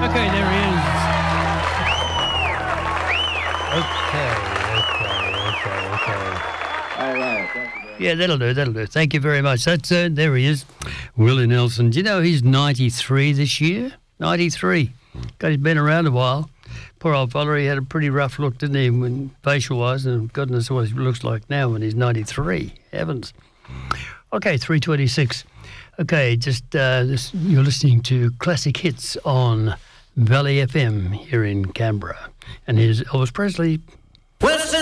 Okay, there he is. Okay. All right. Thank you. Yeah, that'll do. Thank you very much. That's there he is, Willie Nelson. Do you know he's 93 this year? 93. God, he's been around a while. Poor old fella, he had a pretty rough look, didn't he, when facial-wise, and God knows what he looks like now when he's 93. Heavens. Okay, 3:26. Okay, just you're listening to Classic Hits on Valley FM here in Canberra. And here's Elvis Presley.